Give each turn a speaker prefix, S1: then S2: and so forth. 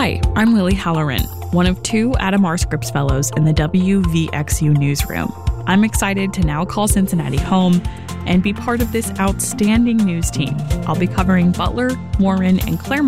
S1: Hi, I'm Lily Halloran, one of two Adam R. Scripps Fellows in the WVXU newsroom. I'm excited to now call Cincinnati home and be part of this outstanding news team. I'll be covering Butler, Warren, and Claremont